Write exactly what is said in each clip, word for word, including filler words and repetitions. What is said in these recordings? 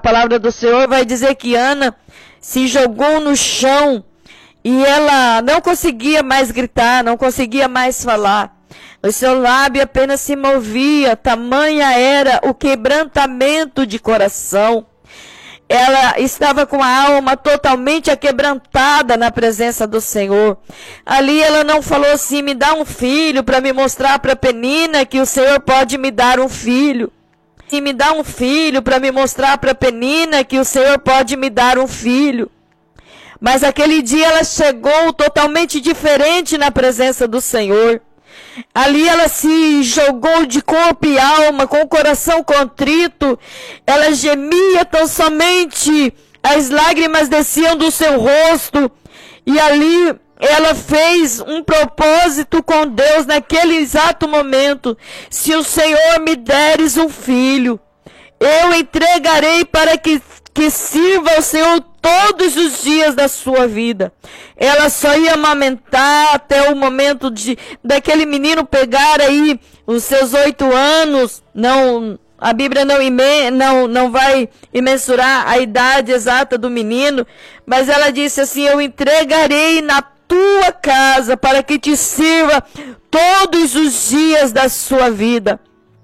palavra do Senhor vai dizer que Ana se jogou no chão e ela não conseguia mais gritar, não conseguia mais falar. O seu lábio apenas se movia, tamanha era o quebrantamento de coração. Ela estava com a alma totalmente aquebrantada na presença do Senhor. Ali ela não falou assim, me dá um filho para me mostrar para Penina que o Senhor pode me dar um filho. E me dá um filho para me mostrar para Penina que o Senhor pode me dar um filho. Mas aquele dia ela chegou totalmente diferente na presença do Senhor. Ali ela se jogou de corpo e alma, com o coração contrito. Ela gemia tão somente, as lágrimas desciam do seu rosto. E ali ela fez um propósito com Deus naquele exato momento. Se o Senhor me deres um filho, eu entregarei para que, que sirva ao Senhor todos os dias da sua vida. Ela só ia amamentar até o momento de daquele menino pegar aí os seus oito anos. Não, a Bíblia não, não, não vai mensurar a idade exata do menino, mas ela disse assim, eu entregarei na tua casa para que te sirva todos os dias da sua vida.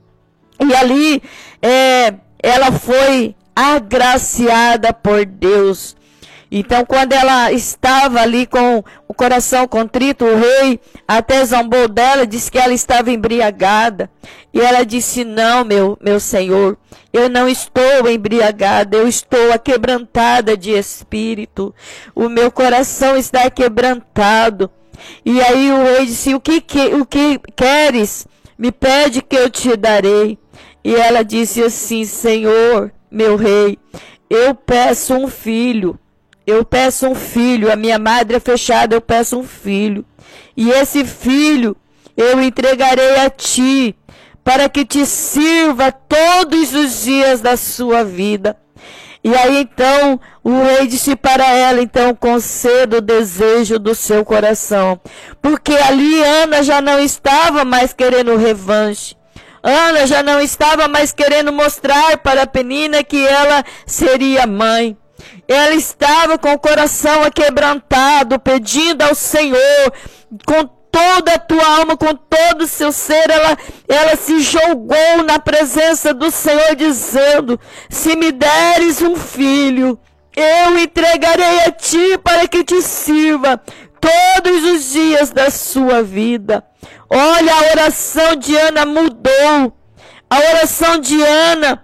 E ali é, ela foi agraciada por Deus. Então, quando ela estava ali com o coração contrito, o rei até zombou dela, disse que ela estava embriagada. E ela disse, não, meu, meu senhor, eu não estou embriagada, eu estou aquebrantada de espírito. O meu coração está quebrantado. E aí o rei disse, o que, que, o que queres? Me pede que eu te darei. E ela disse assim, Senhor, meu rei, eu peço um filho. Eu peço um filho, a minha madre é fechada, eu peço um filho. E esse filho eu entregarei a ti, para que te sirva todos os dias da sua vida. E aí então o rei disse para ela, então conceda o desejo do seu coração. Porque ali Ana já não estava mais querendo revanche. Ana já não estava mais querendo mostrar para Penina que ela seria mãe. Ela estava com o coração aquebrantado, pedindo ao Senhor, com toda a tua alma, com todo o seu ser, ela, ela se jogou na presença do Senhor, dizendo, se me deres um filho, eu entregarei a ti para que te sirva todos os dias da sua vida. Olha, a oração de Ana mudou, a oração de Ana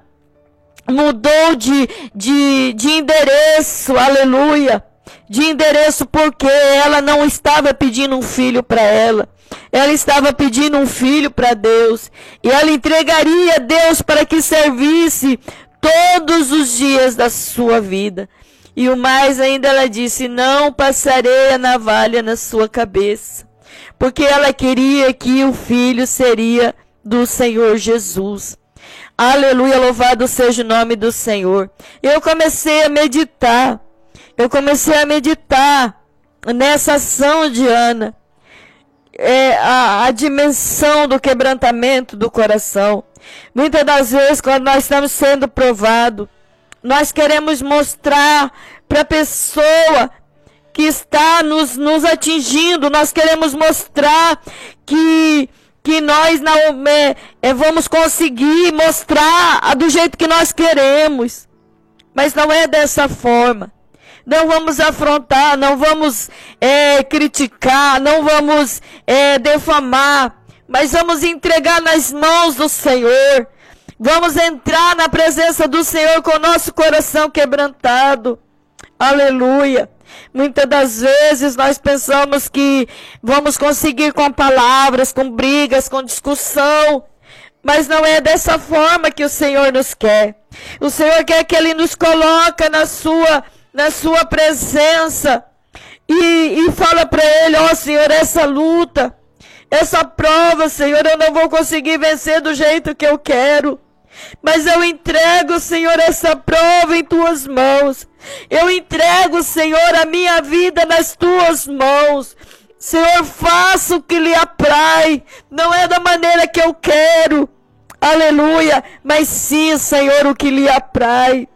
mudou de, de, de endereço, aleluia, de endereço, porque ela não estava pedindo um filho para ela, ela estava pedindo um filho para Deus, e ela entregaria a Deus para que servisse todos os dias da sua vida. E o mais ainda ela disse, não passarei a navalha na sua cabeça, porque ela queria que o filho seria do Senhor Jesus. Aleluia, louvado seja o nome do Senhor. Eu comecei a meditar, eu comecei a meditar nessa ação de Ana, é, a, a dimensão do quebrantamento do coração. Muitas das vezes, quando nós estamos sendo provados, nós queremos mostrar para a pessoa que está nos, nos atingindo, nós queremos mostrar que... que nós não é, é, vamos conseguir mostrar a, do jeito que nós queremos. Mas não é dessa forma. Não vamos afrontar, não vamos é, criticar, não vamos é, defamar, mas vamos entregar nas mãos do Senhor. Vamos entrar na presença do Senhor com o nosso coração quebrantado. Aleluia. Muitas das vezes nós pensamos que vamos conseguir com palavras, com brigas, com discussão, mas não é dessa forma que o Senhor nos quer. O Senhor quer que Ele nos coloque na sua, na sua presença e, e fala para Ele, ó Senhor, essa luta, essa prova, Senhor, eu não vou conseguir vencer do jeito que eu quero. Mas eu entrego, Senhor, essa prova em tuas mãos. Eu entrego, Senhor, a minha vida nas tuas mãos. Senhor, faça o que lhe aprai. Não é da maneira que eu quero. Aleluia. Mas sim, Senhor, o que lhe aprai.